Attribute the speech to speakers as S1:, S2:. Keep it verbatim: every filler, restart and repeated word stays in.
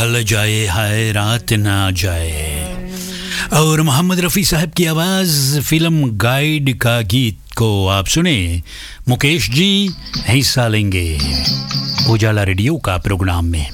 S1: चल जाए हाय रात ना जाए, और मोहम्मद रफ़ी साहब की आवाज़, फिल्म गाइड का गीत को आप सुने। मुकेश जी हिस्सा लेंगे उजाला रेडियो का प्रोग्राम में।